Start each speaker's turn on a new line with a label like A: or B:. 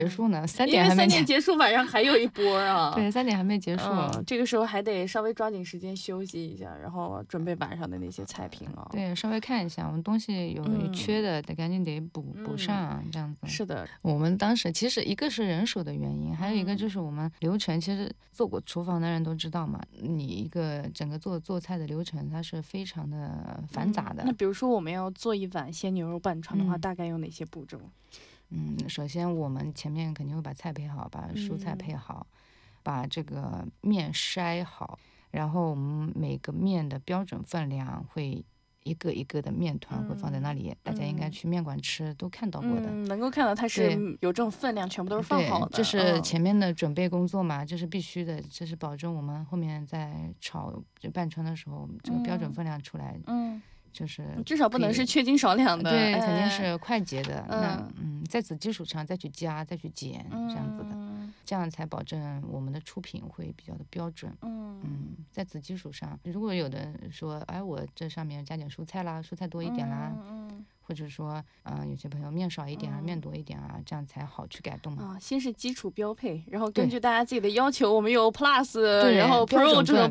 A: 结束呢，3
B: 因为3
A: 点还没
B: 点结束，晚上还有一波啊。
A: 对，3点还没结束。
B: 这个时候还得稍微抓紧时间休息一下，然后准备晚上的那些菜品啊。
A: 对，稍微看一下，我们东西有缺的，得赶紧补上，这样子。
B: 是的，
A: 我们当时其实一个是人手的原因，还有一个就是我们流程，其实做过厨房的人都知道嘛，你一个整个做菜的流程，它是非常的繁杂的。
B: 那比如说我们要做一碗鲜牛肉拌川的话，大概有哪些步骤？
A: 首先我们前面肯定会把菜配好，把蔬菜配好，把这个面筛好，然后我们每个面的标准分量会一个一个的面团会放在那里，大家应该去面馆吃都看到过的。
B: 能够看到它是有这种分量，全部都是放好的。
A: 这是前面的准备工作嘛，这是必须的，这是保证我们后面在炒拌川的时候，这个标准分量出来。就是
B: 至少不能是缺斤少两的，
A: 对，肯定是快捷的。在此基础上再去加再去减，这样子的，这样才保证我们的出品会比较的标准。在此基础上，如果有的说，哎，我这上面加点蔬菜啦，蔬菜多一点啦，或者说，有些朋友面少一点啊，面多一点啊，这样才好去改动嘛。
B: 先是基础标配，然后根据大家自己的要求，我们有 Plus，然后 Pro 这种